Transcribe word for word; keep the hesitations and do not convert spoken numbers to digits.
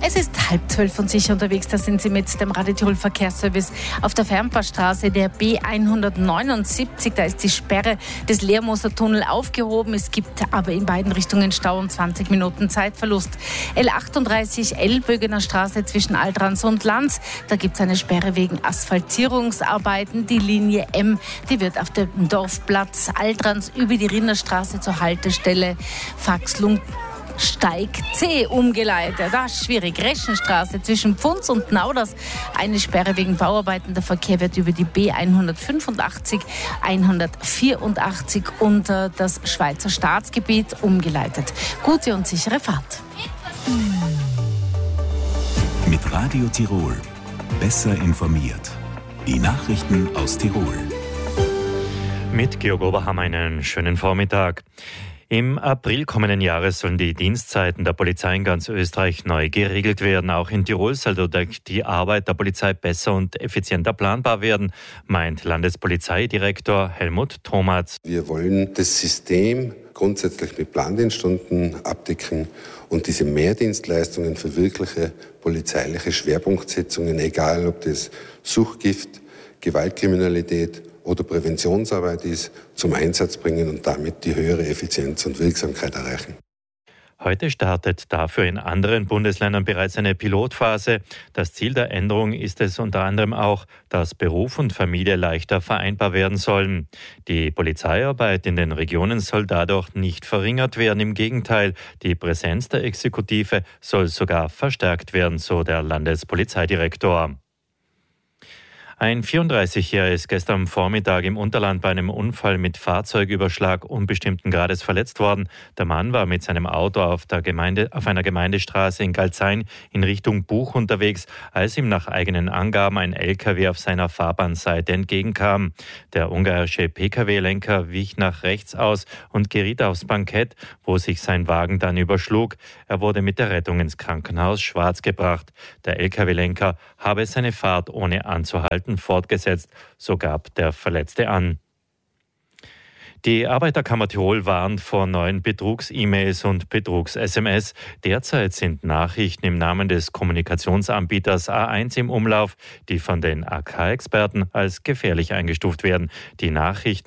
Es ist halb zwölf und sicher unterwegs, da sind Sie mit dem Radio Tirol Verkehrsservice auf der Fernpassstraße der B hundertneunundsiebzig. Da ist die Sperre des Leermoser Tunnel aufgehoben. Es gibt aber in beiden Richtungen Stau und zwanzig Minuten Zeitverlust. L achtunddreißig Elbögener Straße zwischen Altrans und Lanz. Da gibt es eine Sperre wegen Asphaltierungsarbeiten. Die Linie M, die wird auf dem Dorfplatz Altrans über die Rinderstraße zur Haltestelle Faxlung Steig C umgeleitet. Das ist schwierig. Reschenstraße zwischen Pfunds und Nauders. Eine Sperre wegen Bauarbeiten. Der Verkehr wird über die B hundertfünfundachtzig, hundertvierundachtzig und äh, das Schweizer Staatsgebiet umgeleitet. Gute und sichere Fahrt. Mit Radio Tirol. Besser informiert. Die Nachrichten aus Tirol. Mit Georg Oberhammer einen schönen Vormittag. Im April kommenden Jahres sollen die Dienstzeiten der Polizei in ganz Österreich neu geregelt werden. Auch in Tirol soll dadurch die Arbeit der Polizei besser und effizienter planbar werden, meint Landespolizeidirektor Helmut Thomatz. Wir wollen das System grundsätzlich mit Plandienststunden abdecken und diese Mehrdienstleistungen für wirkliche polizeiliche Schwerpunktsetzungen, egal ob das Suchtgift, Gewaltkriminalität oder Präventionsarbeit ist, zum Einsatz bringen und damit die höhere Effizienz und Wirksamkeit erreichen. Heute startet dafür in anderen Bundesländern bereits eine Pilotphase. Das Ziel der Änderung ist es unter anderem auch, dass Beruf und Familie leichter vereinbar werden sollen. Die Polizeiarbeit in den Regionen soll dadurch nicht verringert werden. Im Gegenteil, die Präsenz der Exekutive soll sogar verstärkt werden, so der Landespolizeidirektor. Ein vierunddreißigjähriger ist gestern Vormittag im Unterland bei einem Unfall mit Fahrzeugüberschlag unbestimmten Grades verletzt worden. Der Mann war mit seinem Auto auf, der Gemeinde, auf einer Gemeindestraße in Galzein in Richtung Buch unterwegs, als ihm nach eigenen Angaben ein L K W auf seiner Fahrbahnseite entgegenkam. Der ungarische P K W-Lenker wich nach rechts aus und geriet aufs Bankett, wo sich sein Wagen dann überschlug. Er wurde mit der Rettung ins Krankenhaus Schwarz gebracht. Der L K W-Lenker habe seine Fahrt ohne anzuhalten fortgesetzt, so gab der Verletzte an. Die Arbeiterkammer Tirol warnt vor neuen Betrugs-E-Mails und Betrugs-S M S. Derzeit sind Nachrichten im Namen des Kommunikationsanbieters A eins im Umlauf, die von den A K-Experten als gefährlich eingestuft werden. Die Nachrichten